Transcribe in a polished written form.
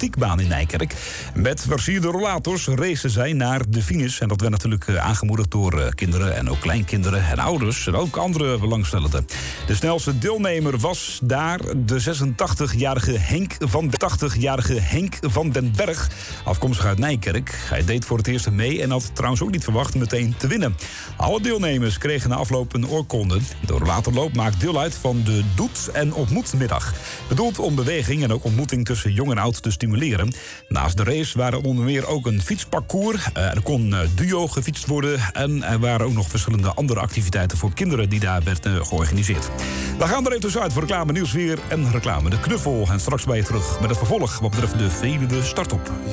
gymnastiekbaan in Nijkerk. Met versierde rollators racen zij naar de finish. En dat werd natuurlijk aangemoedigd door kinderen en ook kleinkinderen en ouders. En ook andere belangstellenden. De snelste deelnemer was daar de 86-jarige Henk van den Berg. Afkomstig uit Nijkerk. Hij deed voor het eerst mee en had trouwens ook niet verwacht meteen te winnen. Alle deelnemers kregen na afloop een oorkonde. De rollatorloop maakt deel uit van de Doet en Ontmoetmiddag. Bedoeld om beweging en ook ontmoeting tussen jong en oud te stimuleren. Naast de race waren onder meer ook een fietsparcours. Er kon duo gefietst worden. En er waren ook nog verschillende andere activiteiten voor kinderen die daar werden georganiseerd. We gaan er even tussenuit voor reclame, nieuwsweer en reclame. De knuffel. En straks ben je terug met het vervolg wat betreft de Veluwe Startop.